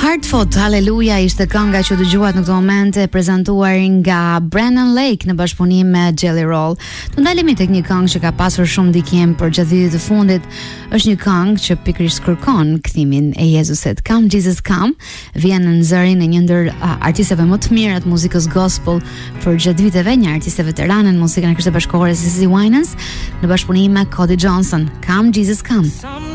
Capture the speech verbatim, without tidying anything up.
Hard Fought Hallelujah ishte kënga që dëgjuat në këtë moment e prezantuar nga Brennan Lake në bashkëpunim me Jelly Roll. Të ndalemi tek një këngë që ka pasur shumë ndikim për gjatë vitit të fundit. Është një këngë që pikërisht kërkon kthimin e Jezusit. Come Jesus Come vjen në zërin e një ndër uh, artistëve më të mirë të muzikës gospel për gjatë viteve, një artiste veterane në muzikën e Krishtit Bashkëkohore, Cissy Winans, në bashkëpunim me Cody Johnson. Come Jesus Come.